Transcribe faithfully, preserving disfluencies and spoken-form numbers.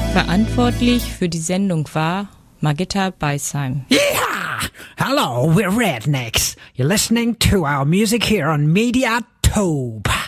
Verantwortlich für die Sendung war Margitta Beisheim. Yeah! Hello, we're Rednecks. You're listening to our music here on Mediatope.